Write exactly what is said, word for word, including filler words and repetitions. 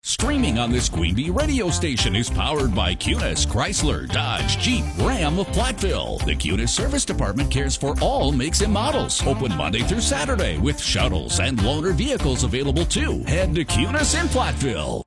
Streaming on this Queen Bee radio station is powered by Cunis, Chrysler, Dodge, Jeep, Ram of Platteville. The Cunis Service Department cares for all makes and models. Open Monday through Saturday with shuttles and loaner vehicles available too. Head to Cunis in Platteville.